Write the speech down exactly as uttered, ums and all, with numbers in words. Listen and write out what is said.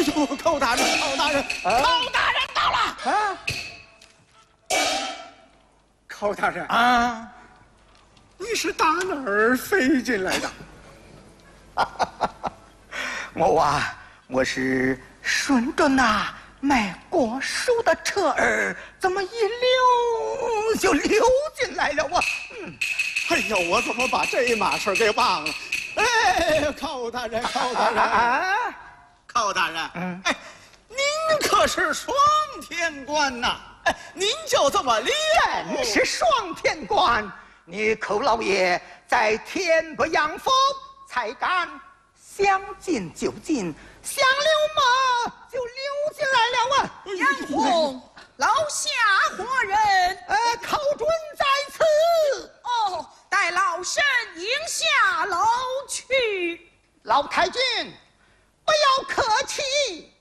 呦，寇大人，寇大人，寇大人到了！ 啊， 寇大人啊， 你是打哪儿飞进来的？ 我啊，我是顺着那卖果蔬的车儿，怎么一溜就溜进来了啊？嗯， 哎呦，我怎么把这码事给忘了？哎，寇大人，寇大人， 啊， 寇大人， 嗯， 哎，您可是双天官呐！哎，您就这么溜？ 真是双天官！你寇老爷在天不扬风，才敢想进就进，想溜嘛就溜进来了啊！ 杨红，楼下何人？ 呃，寇准在此。 哦，待老身迎下楼去。 老太君，不要客气。